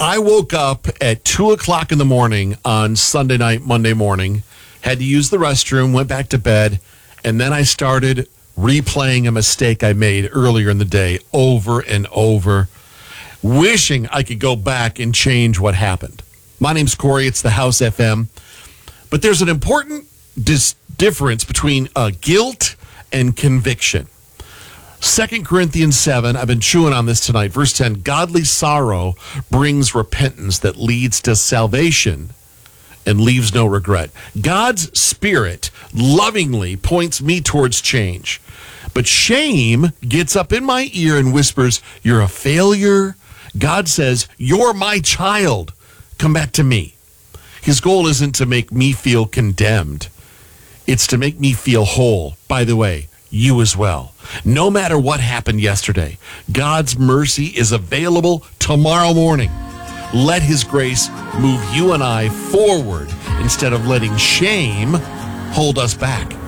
I woke up at 2 o'clock in the morning on Sunday night, Monday morning, had to use the restroom, went back to bed, and then I started replaying a mistake I made earlier in the day over and over, wishing I could go back and change what happened. My name's Corey. It's the House FM. But there's an important difference between guilt and conviction. 2 Corinthians 7, I've been chewing on this tonight. Verse 10, godly sorrow brings repentance that leads to salvation and leaves no regret. God's Spirit lovingly points me towards change. But shame gets up in my ear and whispers, you're a failure. God says, you're my child. Come back to me. His goal isn't to make me feel condemned. It's to make me feel whole. By the way, you as well. No matter what happened yesterday, God's mercy is available tomorrow morning. Let his grace move you and I forward instead of letting shame hold us back.